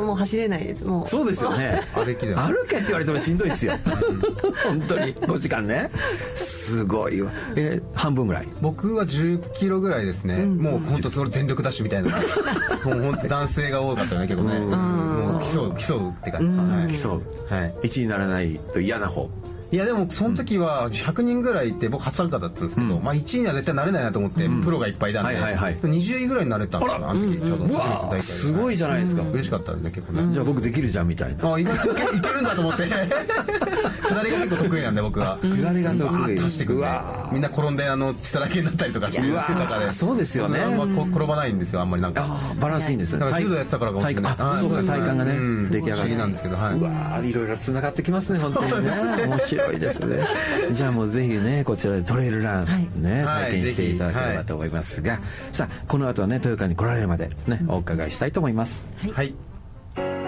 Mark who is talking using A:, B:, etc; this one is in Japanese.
A: もう走れないです。もう
B: そうですよね。歩けって言われてもしんどいですよ。本当に5時間ね。すごいわ。半分ぐらい。
C: 僕は10キロぐらいですね。もう本当それ全力ダッシュみたいな。もう本当男性が多かったね結構ね。もう競うって感じ。
B: 競う。1位にならないと嫌な方。
C: いやでもその時は100人ぐらいいて僕初参加だったんですけど、まあ1位には絶対なれないなと思って、プロがいっぱいいたんで、20位ぐらいになれたのかな、あの時ちょうど。
B: うわすごいじゃないですか。
C: 嬉しかったんで結構ね。
B: じゃあ僕できるじゃんみたいな。
C: 意外といけるんだと思って。下りが結構得意なんで僕は。
B: 下りが得意。
C: 走ってくんで。みんな転んで血だらけになったりとかしてる中で。
B: そうですよね。
C: 転ばないんですよあんまりなんか。
B: バランスいいんですよ。
C: 柔道やってたからかもしれない。
B: そうか体幹がね出来上がり
C: なんですけど。
B: うわいろいろ繋がってきますね本当にね。面白いですね。じゃあもうぜひねこちらでトレイルランね体験していただければと思いますが、さあこの後はね豊川に来られるまでねお伺いしたいと思います。
C: はい。